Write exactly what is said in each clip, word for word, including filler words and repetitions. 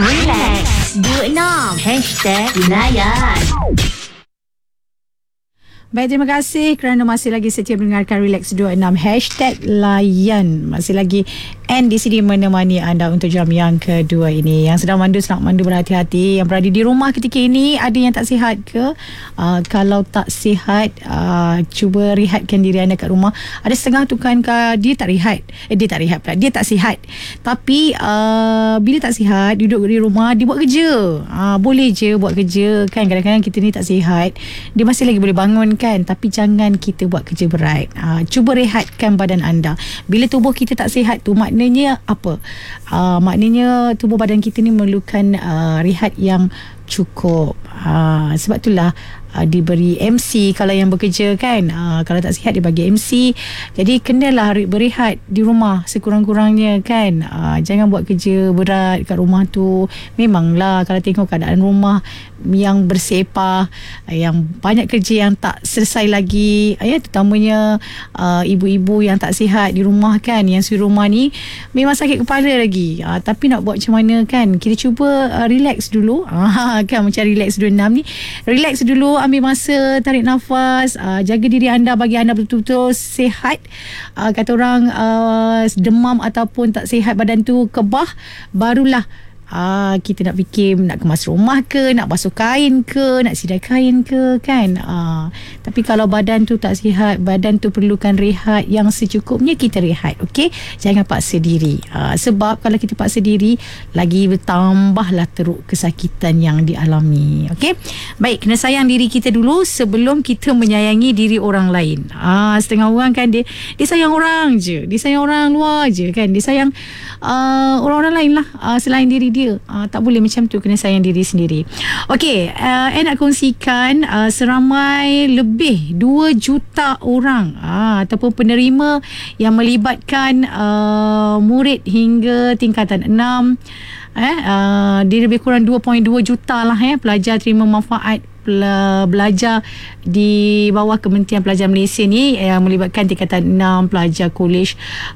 Relax dua enam Hashtag Hinayan. Baik, terima kasih kerana masih lagi setia mendengarkan Relax dua enam Hashtag Layan. Masih lagi Anne di sini menemani anda untuk jam yang kedua ini. Yang sedang mandu, selamat mandu, berhati-hati. Yang berada di rumah ketika ini, ada yang tak sihat ke? Uh, kalau tak sihat, uh, cuba rehatkan diri anda kat rumah. Ada setengah tu kan, dia tak rehat. Eh, dia tak rehat pula. Dia tak sihat. Tapi uh, bila tak sihat, duduk di rumah, dia buat kerja. Uh, boleh je buat kerja kan. Kadang-kadang kita ni tak sihat, dia masih lagi boleh bangun kan, tapi jangan kita buat kerja berat. Uh, cuba rehatkan badan anda. Bila tubuh kita tak sihat tu, maknanya apa? Uh, maknanya tubuh badan kita ni memerlukan uh, rehat yang cukup. Uh, sebab itulah uh, diberi M C kalau yang bekerja kan. Uh, kalau tak sihat dia bagi M C. Jadi kenalah berehat di rumah sekurang-kurangnya kan. Uh, jangan buat kerja berat kat rumah tu. Memanglah kalau tengok keadaan rumah yang bersepah, yang banyak kerja yang tak selesai lagi, ya, terutamanya uh, ibu-ibu yang tak sihat di rumah kan, yang suri rumah ni memang sakit kepala lagi. Uh, tapi nak buat macam mana kan? Kita cuba uh, relax dulu. Uh, kan macam Relax dua enam ni, relax dulu, ambil masa, tarik nafas, uh, jaga diri anda bagi anda betul-betul sihat. Uh, kata orang uh, demam ataupun tak sihat badan tu, kebah, barulah Ah, kita nak fikir nak kemas rumah ke, nak basuh kain ke, nak sidai kain ke kan. Ah, tapi kalau badan tu tak sihat, badan tu perlukan rehat yang secukupnya, kita rehat. Okey, jangan paksa diri. Ah, sebab kalau kita paksa diri, lagi bertambahlah teruk kesakitan yang dialami. Okey, baik, kena sayang diri kita dulu sebelum kita menyayangi diri orang lain. Ah, setengah orang kan dia dia sayang orang je, dia sayang orang luar je kan, dia sayang uh, orang-orang lain lah uh, selain diri dia. Uh, tak boleh macam tu, kena sayang diri sendiri. Okey, uh, saya nak kongsikan uh, seramai lebih dua juta orang uh, ataupun penerima yang melibatkan uh, murid hingga tingkatan enam. Eh, uh, dia lebih kurang dua perpuluhan dua juta lah eh, pelajar terima manfaat belajar di bawah Kementerian Pelajar Malaysia ni, yang melibatkan tingkatan enam, pelajar kolej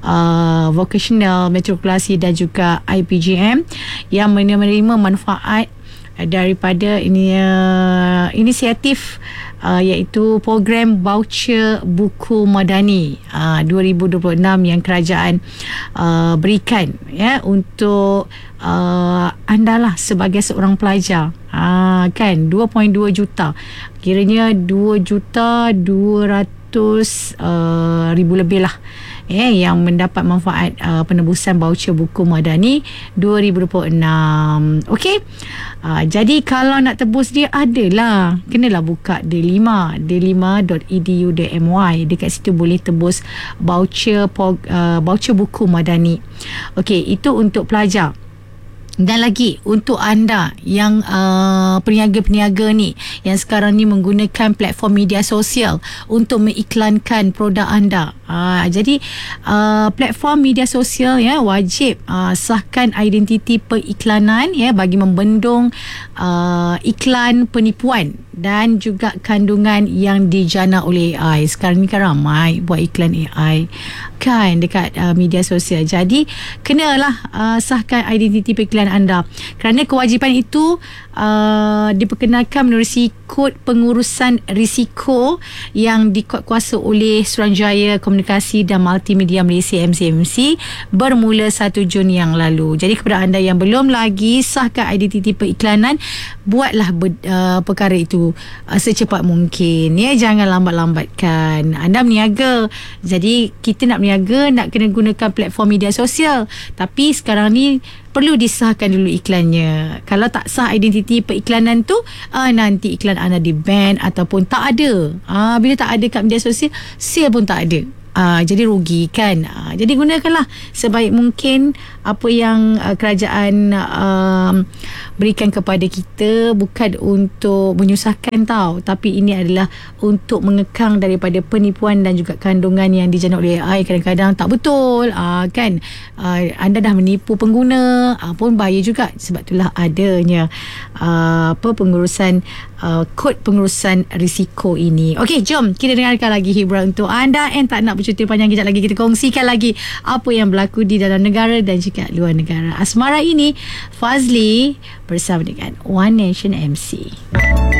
uh, vocational, matrikulasi dan juga I P J M yang menerima manfaat daripada ini uh, inisiatif uh, iaitu program voucher buku madani uh, dua ribu dua puluh enam yang kerajaan uh, berikan ya untuk uh, anda lah sebagai seorang pelajar. Ha, kan dua perpuluhan dua juta, kiranya dua juta dua ratus ribu lebih lah eh, yang mendapat manfaat uh, penebusan voucher buku madani dua ribu dua puluh enam. Okey, uh, jadi kalau nak tebus dia, adalah kenalah buka D lima d lima dot e d u dot m y. Dekat situ boleh tebus voucher uh, voucher buku madani. Okey, itu untuk pelajar. Dan lagi untuk anda yang uh, peniaga-peniaga ni yang sekarang ni menggunakan platform media sosial untuk mengiklankan produk anda. Uh, jadi uh, platform media sosial ya wajib uh, sahkan identiti periklanan ya bagi membendung uh, iklan penipuan dan juga kandungan yang dijana oleh A I. Sekarang ni kan ramai buat iklan A I kan dekat uh, media sosial. Jadi kenalah uh, sahkan identiti periklanan anda, kerana kewajipan itu uh, diperkenalkan menerusi kod pengurusan risiko yang dikuatkuasa oleh Suruhanjaya Komunikasi dan Multimedia Malaysia M C M C bermula satu Jun yang lalu. Jadi kepada anda yang belum lagi sahkan identiti periklanan, buatlah ber, uh, perkara itu uh, secepat mungkin ya, jangan lambat-lambatkan. Anda berniaga, jadi kita nak berniaga nak kena gunakan platform media sosial, tapi sekarang ni perlu disahkan dulu iklannya. Kalau tak sah identiti periklanan tu, uh, nanti iklan anda di ban ataupun tak ada. Uh, bila tak ada kat media sosial, sale pun tak ada. Uh, jadi rugi kan. Uh, jadi gunakanlah sebaik mungkin apa yang uh, kerajaan uh, berikan kepada kita, bukan untuk menyusahkan tau, tapi ini adalah untuk mengekang daripada penipuan dan juga kandungan yang dijana oleh A I. Kadang-kadang tak betul uh, kan. Uh, anda dah menipu pengguna uh, pun bahaya juga. Sebab itulah adanya uh, apa pengurusan uh, kod pengurusan risiko ini. Okey, jom kita dengarkan lagi hiburan untuk anda yang tak nak cerita panjang. Kejap lagi kita kongsikan lagi apa yang berlaku di dalam negara dan juga luar negara. Asmara ini Fazli bersama dengan One Nation M C.